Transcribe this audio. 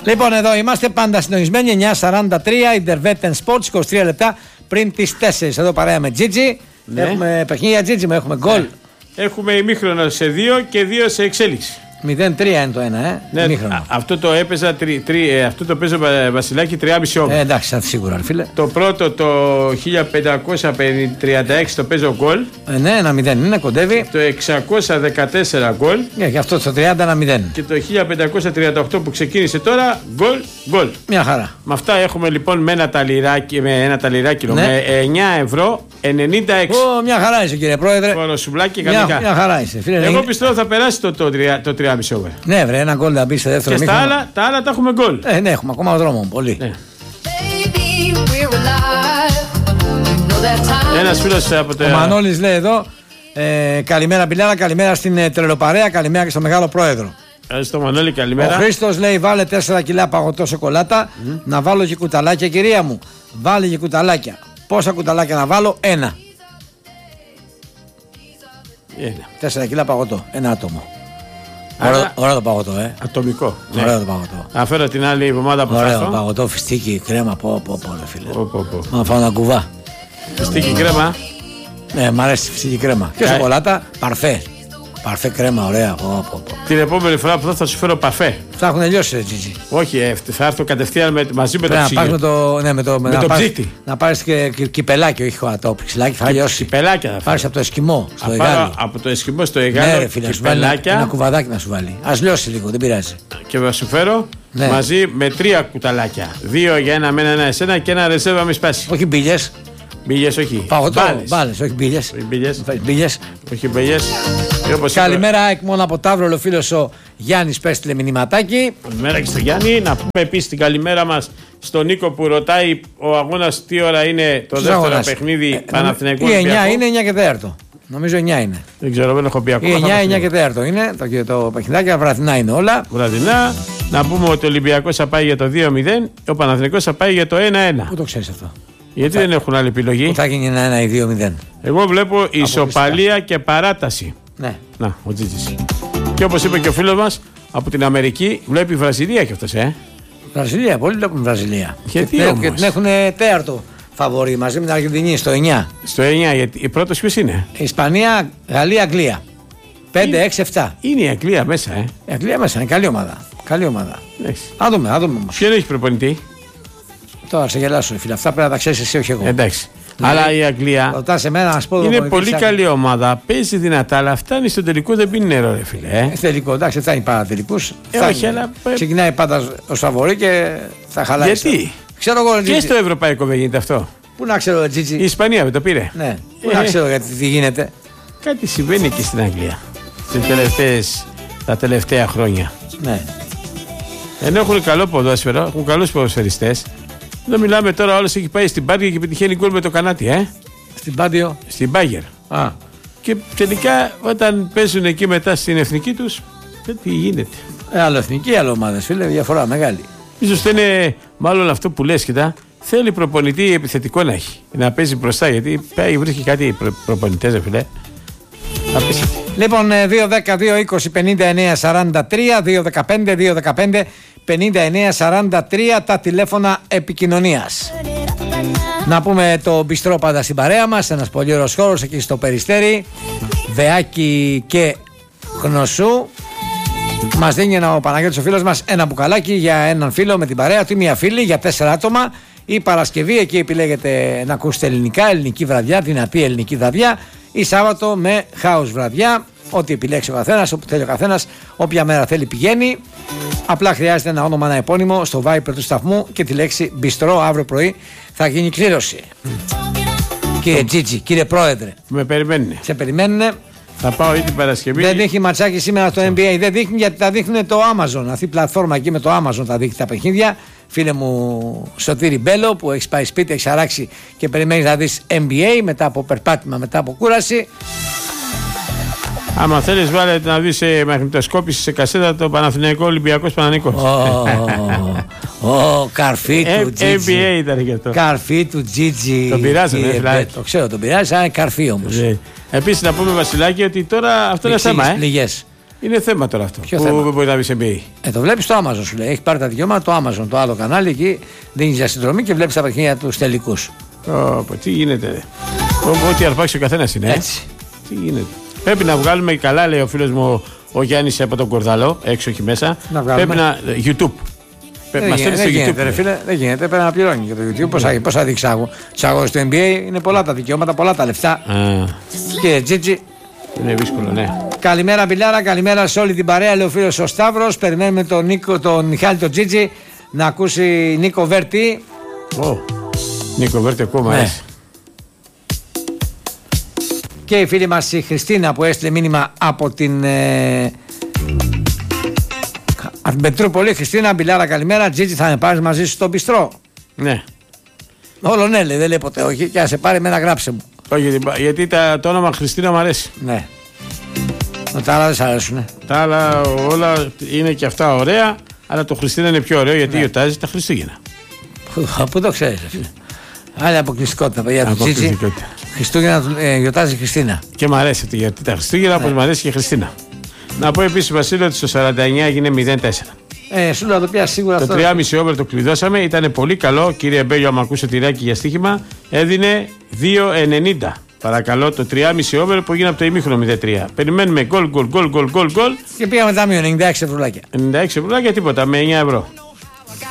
Λοιπόν, εδώ είμαστε πάντα συντονισμένοι. 9:43 Intervet Sports, 23 λεπτά πριν τις 4. Εδώ παρέα με Τζίτζι. Ναι. Έχουμε παιχνίδια Τζίτζι, έχουμε γκολ. Ναι. Έχουμε ημίχρονο σε 2 και 2 σε εξέλιξη. 0-3 είναι το ένα, ναι, αυτό το έπαιζα αυτό το παίζω Βασιλάκη 3,5 ώρα. Εντάξει, σίγουρα, φίλε. Το πρώτο το 1536 το παίζω γκολ. Ναι, 1-0 είναι, κοντεύει. Το 614 γκολ. Γι' αυτό το 30-1-0. Και το 1538 που ξεκίνησε τώρα γκολ. Μια χαρά. Με αυτά έχουμε λοιπόν με ένα ταλιράκι, ναι. Με 9 ευρώ 96. Μια χαρά είσαι, κύριε Πρόεδρε. Κοροσουμπλάκι κανονικά. Μια χαρά είσαι, φίλε. Εγώ πιστεύω θα περάσει το 3,5 over. Ναι, βρε, ένα γκολ να μπει σε δεύτερο μήχρονο. Και τα άλλα τα έχουμε γκολ. Ναι, έχουμε ακόμα δρόμο. Πολύ. Ναι. Ένας φίλος από το. Ο Μανώλης λέει εδώ. Καλημέρα, Μπιλάρα, καλημέρα στην τρελοπαρέα, καλημέρα και στο μεγάλο πρόεδρο. Στο Μανώλη, καλημέρα. Ο Χρήστος λέει: βάλε 4 κιλά παγωτό σοκολάτα, να βάλω και κουταλάκια, κυρία μου. Βάλε και κουταλάκια. Πόσα κουταλάκια να βάλω? 1. 4 κιλά παγωτό, ένα άτομο. Ωραίο το παγωτό, Ατομικό. Ωραίο το παγωτό. Αφέρα την άλλη εβδομάδα που θα έρθω. Ωραίο παγωτό, φιστίκι, κρέμα, πω, ρε φίλε. Μα φάω ένα κουβά. Φιστίκι, κρέμα. Ναι, μ' αρέσει φιστίκι, κρέμα. Και σοκολάτα, παρφέ. Παρφέ κρέμα, ωραία. Την επόμενη φορά που θα σου φέρω παρφέ. Θα έχουν τελειώσει, Τζιτζι. Όχι, θα έρθω κατευθείαν μαζί με το ψυγείο. Με το ψύχτη. Να πάρεις και κυπελάκι, όχι το ψηλάκι. Θα λιώσει. Κυπελάκια θα πάρεις από το Εσκιμό. Από το Εσκιμό στο Εγάλο. Ναι, ρε φίλε, ένα κουβαδάκι να σου βάλει. Ας λιώσει λίγο, δεν πειράζει. Και θα σου φέρω μαζί με 3 κουταλάκια. 2 για ένα, με ένα εσένα και ένα ρεζέρβα με σπάσει. Όχι μπίλιες. Μπίλιες, όχι. Μπάλες, όχι μπίλιες. Όχι μπίλιες. Καλημέρα, ΑΕΚ μόνο από Ταύρο, ο φίλος ο Γιάννης πέστειλε μηνυματάκι. Καλημέρα και στο Γιάννη. Να πούμε επίσης την καλημέρα μας στον Νίκο που ρωτάει ο αγώνας τι ώρα είναι το δεύτερο παιχνίδι Παναθηναϊκού Ολυμπιακού. 9 είναι, 9 και 4. Νομίζω 9 είναι. Δεν ξέρω, δεν έχω πει ακόμα. 9 και 4 είναι το παιχνιδάκι, βραδινά είναι όλα. Βραδινά. Να πούμε ότι ο Ολυμπιακός θα πάει για το 2-0, ο Παναθηναϊκός θα πάει για το 1-1. Πού το ξέρεις αυτό? Γιατί δεν έχουν άλλη επιλογή. Που θα γίνει 1-1 ή 2-0. Εγώ βλέπω ισοπαλία και παράταση. Ναι. Να, ο Τζίτζης. Και όπως είπε και ο φίλος μας από την Αμερική, βλέπει Βραζιλία κι αυτός, Βραζιλία, πολλοί βλέπουν Βραζιλία. Γιατί όμως? Και την έχουν τέταρτο φαβορί μαζί με την Αργεντινή στο 9. Στο 9, γιατί η πρώτος ποιος είναι? Ισπανία, Γαλλία, Αγγλία. 5, 6, 7. Είναι η Αγγλία μέσα, Η Αγγλία μέσα, είναι καλή ομάδα. Καλή ομάδα. Α δούμε όμως. Ποιον έχει προπονητή? Τώρα σε γελάσω, φίλε. Αυτά πρέπει να τα ξέρεις εσύ, όχι εγώ. Εντάξει. Αλλά η Αγγλία είναι πολύ καλή ομάδα. Παίζει δυνατά, αλλά φτάνει στο τελικό, δεν πίνει νερό, ρε φίλε. Τελικό, εντάξει, φτάνει πάρα τελικούς. Όχι, αλλά. Ξεκινάει πάντα ως φαβορί και θα χαλάει. Γιατί? Ξέρω εγώ, και στο ευρωπαϊκό δεν γίνεται αυτό. Πού να ξέρω, Τζίτζι. Η Ισπανία με το πήρε. Ναι, πού να ξέρω γιατί τι γίνεται. Κάτι συμβαίνει εκεί στην Αγγλία τα τελευταία χρόνια. Ναι. Ενώ έχουν καλό ποδόσφαιρο, έχουν καλούς ποδοσφαιριστές. Δεν μιλάμε τώρα, όλος έχει πάει στην Μπάγκερ και πετυχαίνει γκολ με το κανάτι, Στην Πάντιο. Στην Μπάγκερ. Και τελικά όταν παίζουν εκεί μετά στην εθνική τους, τι γίνεται. Άλλο εθνική, άλλο ομάδες, φίλε, διαφορά μεγάλη. Ίσως είναι μάλλον αυτό που λες, κοιτά. Θέλει προπονητή επιθετικό να έχει. Να παίζει μπροστά, γιατί βρίσκει κάτι προπονητές, φίλε. Λοιπόν, 2-10-2-20-59-43, 2-15-2-15-59-43 τα τηλέφωνα επικοινωνίας. Να πούμε το μπιστρό πάντα στην παρέα μας, ένας πολύ ωραίος χώρος εκεί στο Περιστέρι, Βεάκι και Γνωσού. Μας δίνει ο Παναγιώτης ο φίλος μας ένα μπουκαλάκι για έναν φίλο με την παρέα του, μία φίλη για 4 άτομα. Η Παρασκευή εκεί επιλέγετε να ακούσετε ελληνική βραδιά, δυνατή ελληνική βραδιά, ή Σάββατο με house βραδιά. Ό,τι επιλέξει ο καθένας, όπου θέλει ο καθένας, όποια μέρα θέλει πηγαίνει. Απλά χρειάζεται ένα όνομα, ένα επώνυμο στο Viber του σταθμού και τη λέξη μπιστρό. Αύριο πρωί θα γίνει κλήρωση. Κύριε Τζίτζι, κύριε Πρόεδρε. Με περιμένουν. Σε περιμένουνε. Θα πάω ήδη Παρασκευή. Δεν δείχνει ματσάκι σήμερα στο NBA. Δεν δείχνει γιατί τα δείχνει το Amazon. Αυτή η πλατφόρμα εκεί με το Amazon τα δείχνει τα παιχνίδια. Φίλε μου Σωτήρη Μπέλο που έχει πάει σπίτι, έχει αράξει και περιμένει να δεις NBA μετά από περπάτημα, μετά από κούραση. Άμα θέλεις βάλε να δεις μαγνητοσκόπηση σε κασέτα το Παναθηναϊκό Ολυμπιακός Παναθηναϊκός. Καρφί του Τζίτζι. NBA ήταν και αυτό. Καρφί του Τζίτζι. Τον πειράζει, το ξέρω, τον πειράζει, αλλά είναι καρφί όμως. Επίσης να πούμε Βασιλάκη ότι τώρα αυτό είναι θέμα. Είναι θέμα τώρα αυτό. Ποιο που θέμα? μπορεί να βρει NBA. Το βλέπει στο Amazon σου λέει. Έχει πάρει τα δικαιώματα το Amazon, το άλλο κανάλι εκεί. Δίνει για συνδρομή και βλέπει τα παιχνίδια του τελικού. Τι γίνεται, ρε. Ό,τι αρπάξει ο καθένα είναι. Έτσι. Τι γίνεται. Πρέπει να βγάλουμε καλά, λέει ο φίλος μου ο Γιάννης από τον Κορδαλό, έξω όχι μέσα. Πρέπει να. YouTube. Δεν γίνεται, ρε φίλε, δεν γίνεται. Πρέπει να πληρώνει για το YouTube. Πώς θα διεξάγω. Τσάγω στο NBA είναι πολλά τα δικαιώματα, πολλά τα λεφτά. Και Τζίτζι. Είναι δύσκολο, ναι. Καλημέρα, Μπιλάρα, καλημέρα σε όλη την παρέα. Λέει ο φίλος ο Σταύρος. Περιμένουμε τον Μιχάλη τον Τζίτζι να ακούσει Νίκο Βέρτη. Νίκο Βέρτη, ακόμα αρέσει. Και η φίλη μας η Χριστίνα που έστειλε μήνυμα από την Πετρούπολη. Χριστίνα, Μπιλάρα, καλημέρα. Τζίτζι, θα με πάρεις μαζί σου στο μπιστρό? Ναι. Όλο ναι, λέει, δεν λέει ποτέ όχι. Και να σε πάρει με ένα γράψε μου. Όχι, γιατί το όνομα Χριστίνα μου αρέσει. Ναι. Τα άλλα δεν σ' αρέσουν. Τα άλλα όλα είναι και αυτά ωραία, αλλά το Χριστίνα είναι πιο ωραίο γιατί γιορτάζει τα Χριστούγεννα. Πού το ξέρεις? Άλλη αποκλειστικότητα, παιδιά του Τζίτζι. Χριστούγεννα γιορτάζει η Χριστίνα. Και μου αρέσει γιατί τα Χριστούγεννα, όπως μου αρέσει και η Χριστίνα. Να πω επίσης, Βασίλειο, ότι στο 49 έγινε 0-4. Σου λέω το πια σίγουρα. Το 3,5 over το κλειδώσαμε, ήταν πολύ καλό. Κύριε Μπέλιο, άμα ακούσω τυράκι για στοίχημα, έδινε 2,90. Παρακαλώ, το 3,5 over που έγινε από το ημίχρονο 0-3. Περιμένουμε γκολ. Και πήγαμε τα μείον 96 ευρουλάκια. 96 ευρουλάκια, τίποτα, με 9 ευρώ.